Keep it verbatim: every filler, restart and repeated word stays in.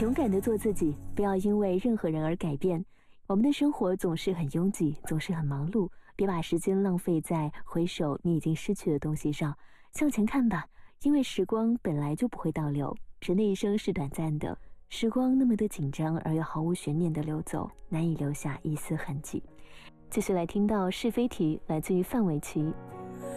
勇敢地做自己，不要因为任何人而改变。我们的生活总是很拥挤，总是很忙碌，别把时间浪费在回首你已经失去的东西上，向前看吧，因为时光本来就不会倒流，人的一生是短暂的，时光那么的紧张而又毫无悬念地流走，难以留下一丝痕迹。继续来听到是非题，来自于范玮琪。